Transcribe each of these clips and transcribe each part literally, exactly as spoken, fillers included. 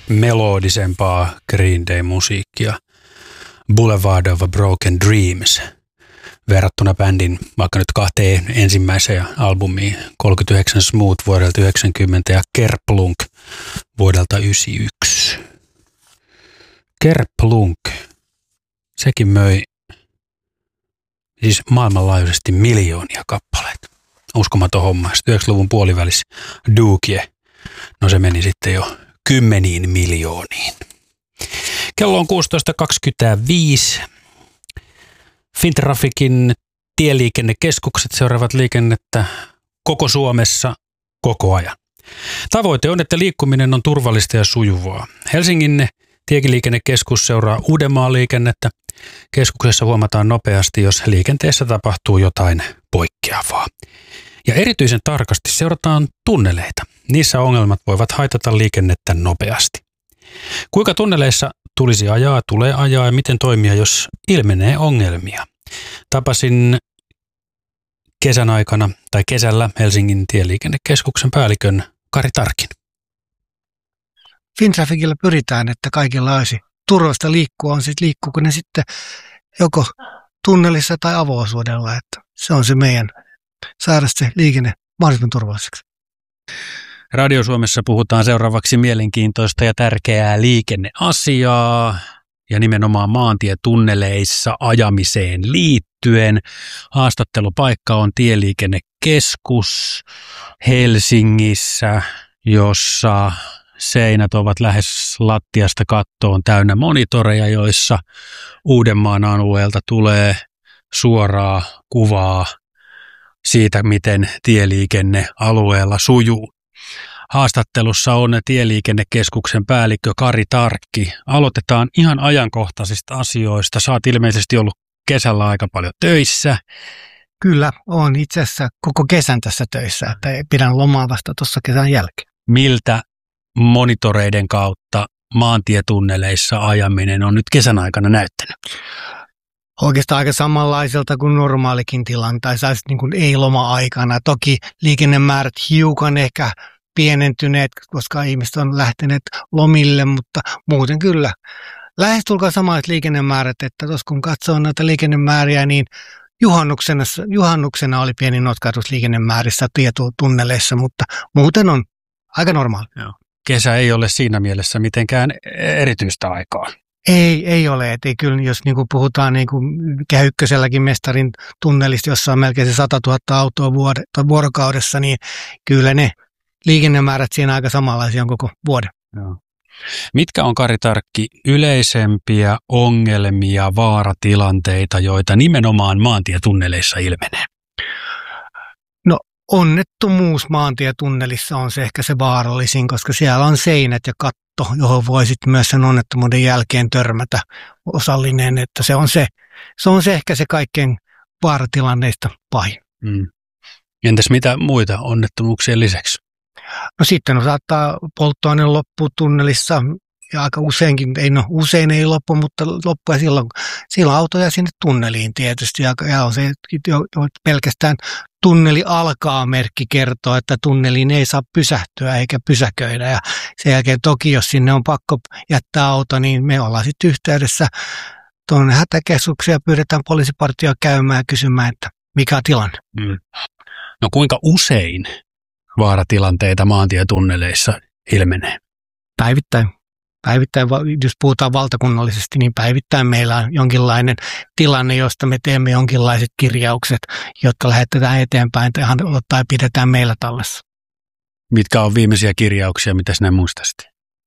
melodisempaa Green Day-musiikkia, Boulevard of Broken Dreams, verrattuna bändin vaikka nyt kahteen ensimmäiseen albumiin, kolmekymmentäyhdeksän Smooth vuodelta yhdeksänkymmentä ja Kerplunk vuodelta yhdeksänkymmentäyksi. Kerplunk, sekin möi siis maailmanlaajuisesti miljoonia kappaleita. Uskomaton homma. Sitten yhdeksänkymmentäluvun puolivälissä Dookie, no se meni sitten jo kymmeniin miljooniin. Kello on kuusitoista kaksikymmentäviisi. Fintraficin tieliikennekeskukset seuraavat liikennettä koko Suomessa koko ajan. Tavoite on, että liikkuminen on turvallista ja sujuvaa. Helsingin tieliikennekeskus seuraa Uudenmaan liikennettä. Keskuksessa huomataan nopeasti, jos liikenteessä tapahtuu jotain poikkeavaa. Ja erityisen tarkasti seurataan tunneleita. Niissä ongelmat voivat haitata liikennettä nopeasti. Kuinka tunneleissa tulisi ajaa, tulee ajaa ja miten toimia, jos ilmenee ongelmia? Tapasin kesän aikana tai kesällä Helsingin tieliikennekeskuksen päällikön Kari Tarkin. Fintraficilla pyritään, että kaikilla olisi turvallista liikkua, on sitten liikkuuko ne sitten joko tunnelissa tai avo-osuudella, että se on se meidän saada se liikenne mahdollisimman turvalliseksi. Radio Suomessa puhutaan seuraavaksi mielenkiintoista ja tärkeää liikenneasiaa ja nimenomaan maantietunneleissa ajamiseen liittyen. Haastattelupaikka on Tieliikennekeskus Helsingissä, jossa seinät ovat lähes lattiasta kattoon täynnä monitoreja, joissa Uudenmaan alueelta tulee suoraa kuvaa siitä, miten tieliikenne alueella sujuu. Haastattelussa on Tieliikennekeskuksen päällikkö Kari Tarkki. Aloitetaan ihan ajankohtaisista asioista. Sä oot ilmeisesti ollut kesällä aika paljon töissä. Kyllä, olen itse asiassa koko kesän tässä töissä, että pidän lomaa vasta tuossa kesän jälkeen. Miltä monitoreiden kautta maantietunneleissa ajaminen on nyt kesän aikana näyttänyt? Oikeastaan aika samanlaiselta kuin normaalikin tilanne, tai saisi niin kuin ei-loma-aikana. Toki liikennemäärät hiukan ehkä pienentyneet, koska ihmiset on lähteneet lomille, mutta muuten kyllä. Lähestulkoon samat liikennemäärät, että tuossa kun katsoo näitä liikennemääriä, niin juhannuksena, juhannuksena oli pieni notkahdus liikennemäärissä tietutunneleissa, mutta muuten on aika normaali. Joo. Kesä ei ole siinä mielessä mitenkään erityistä aikaa. Ei, ei ole. Et ei kyllä, jos niin kuin puhutaan niin kuin Kehä Ykköselläkin mestarin tunnelista, jossa on melkein se sata tuhatta autoa vuod- vuorokaudessa, niin kyllä ne liikennemäärät siinä aika samanlaisia on koko vuoden. Joo. Mitkä on, Kari Tarkki, yleisempiä ongelmia, vaaratilanteita, joita nimenomaan maantietunneleissa ilmenee? No onnettomuus maantietunnelissa on se ehkä se vaarallisin, koska siellä on seinät ja katto, johon voi sitten myös sen onnettomuuden jälkeen törmätä osallinen, että se on se, se, on se ehkä se kaikkein vaaratilanneista pahin. Mm. Entäs mitä muita onnettomuuksien lisäksi? No sitten no, saattaa polttoaine loppua tunnelissa ja aika useinkin, ei no usein ei loppu, mutta loppua silloin, silloin auto jää sinne tunneliin tietysti ja, ja on se jo, jo pelkästään tunneli alkaa merkki kertoo, että tunneliin ei saa pysähtyä eikä pysäköidä ja sen jälkeen toki jos sinne on pakko jättää auto, niin me ollaan sitten yhteydessä tuonne hätäkeskukseen ja pyydetään poliisipartioa käymään ja kysymään, että mikä on tilanne. Mm. No kuinka usein vaaratilanteita maantietunneleissa ilmenee? Päivittäin. Päivittäin, jos puhutaan valtakunnallisesti, niin päivittäin meillä on jonkinlainen tilanne, josta me teemme jonkinlaiset kirjaukset, jotka lähetetään eteenpäin tai pidetään meillä tallessa. Mitkä on viimeisiä kirjauksia, mitä sinä muistaisit?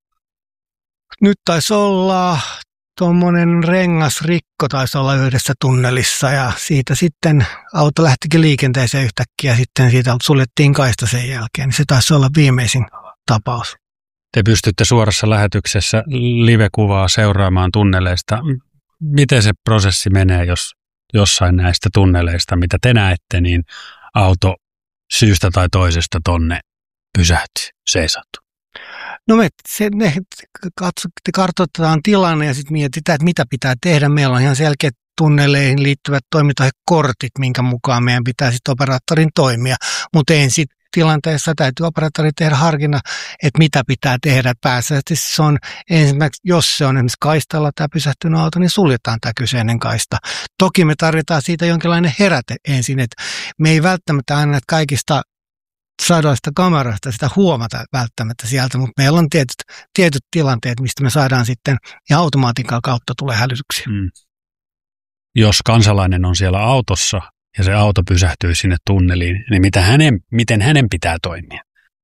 Nyt taisi olla tuommoinen rengasrikko, taisi olla yhdessä tunnelissa ja siitä sitten auto lähtikin liikenteeseen yhtäkkiä ja sitten siitä suljettiin kaista sen jälkeen. Se taisi olla viimeisin tapaus. Te pystytte suorassa lähetyksessä live-kuvaa seuraamaan tunneleista. Miten se prosessi menee, jos jossain näistä tunneleista, mitä te näette, niin auto syystä tai toisesta tonne pysähtyy, seisautuu? No me se, ne, katso, kartoitetaan tilanne ja sitten mietitään, että mitä pitää tehdä. Meillä on ihan selkeät tunneleihin liittyvät toimintakortit, minkä mukaan meidän pitää sitten operaattorin toimia. Mutta ensin tilanteessa täytyy operaattori tehdä harkinnan, että mitä pitää tehdä. Pääsääntöisesti se on ensimmäiseksi, jos se on esimerkiksi kaistalla tämä pysähtynyt auto, niin suljetaan tämä kyseinen kaista. Toki me tarvitaan siitä jonkinlainen heräte ensin, että me ei välttämättä aina näitä kaikista sadoista kameroista sitä huomata välttämättä sieltä, mutta meillä on tietyt, tietyt tilanteet, mistä me saadaan sitten ja automaatikkaa kautta tulee hälytyksiä. Mm. Jos kansalainen on siellä autossa ja se auto pysähtyy sinne tunneliin, niin mitä hänen, miten hänen pitää toimia?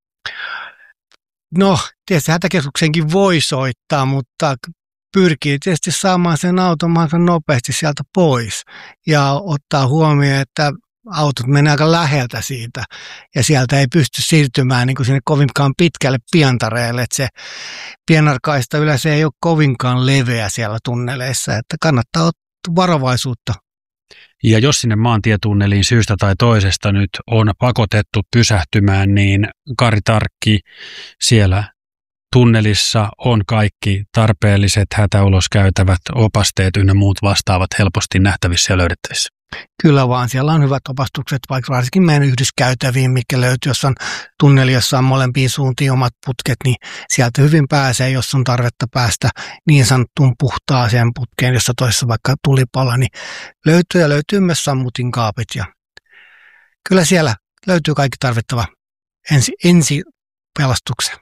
No, tietysti hätäkeskuksenkin voi soittaa, mutta pyrkii tietysti saamaan sen auton mahdollisimman nopeasti sieltä pois ja ottaa huomioon, että autot menee aika läheltä siitä ja sieltä ei pysty siirtymään niin kuin sinne kovinkaan pitkälle pientareelle, että se pienarkaista yleensä ei ole kovinkaan leveä siellä tunneleissa, että kannattaa ottaa varovaisuutta. Ja jos sinne maantietunneliin syystä tai toisesta nyt on pakotettu pysähtymään, niin Kari Tarkki, siellä tunnelissa on kaikki tarpeelliset hätäuloskäytävät, opasteet ynnä muut vastaavat helposti nähtävissä ja löydettävissä. Kyllä vaan, siellä on hyvät opastukset, vaikka varsinkin meidän yhdyskäytäviin, mikä löytyy, jos on tunneli, jossa on molempiin suuntiin omat putket, niin sieltä hyvin pääsee, jos on tarvetta päästä niin sanottuun puhtaaseen putkeen, jossa toisessa vaikka tulipala, niin löytyy ja löytyy myös sammutin kaapit. Ja kyllä siellä löytyy kaikki tarvittava ensi, ensi pelastuksen.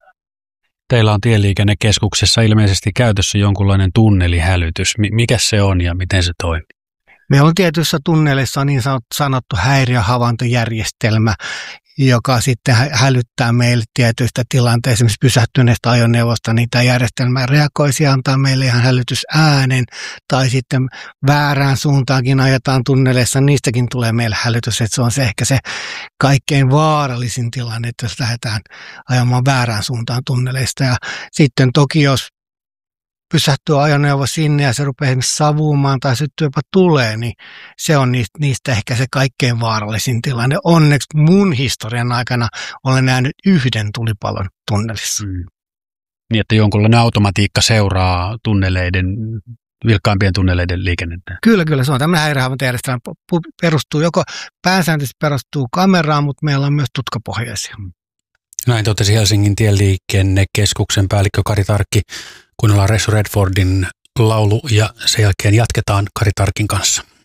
Teillä on Tieliikennekeskuksessa ilmeisesti käytössä jonkunlainen tunnelihälytys. Mikä se on ja miten se toimii? Meillä on tietyissä tunneleissa niin sanottu häiriöhavaintojärjestelmä, joka sitten hälyttää meille tietyistä tilanteista, esimerkiksi pysähtyneestä ajoneuvosta, niin tämä järjestelmä reagoisi ja antaa meille ihan hälytysäänen, tai sitten väärään suuntaankin ajetaan tunneleissa, niistäkin tulee meille hälytys, että se on se ehkä se kaikkein vaarallisin tilanne, että jos lähdetään ajamaan väärään suuntaan tunneleista. Ja sitten toki, jos pysähtyy ajoneuvo sinne ja se rupeaa esimerkiksi savumaan tai syttyy jopa tulee, niin se on niistä, niistä ehkä se kaikkein vaarallisin tilanne. Onneksi mun historian aikana olen nähnyt yhden tulipalon tunnelissa. Mm. Niin, että jonkunlainen automatiikka seuraa tunneleiden, vilkkaimpien tunneleiden liikennettä. Kyllä, kyllä. Se on tämmöinen häiriöhavaintojärjestelmä. Perustuu joko pääsääntöisesti perustuu kameraan, mutta meillä on myös tutkapohjaisia. Näin totesi Helsingin Tieliikennekeskuksen päällikkö Kari Tarkki. Kuunnellaan Ressu Redfordin laulu ja sen jälkeen jatketaan Kari Tarkin kanssa.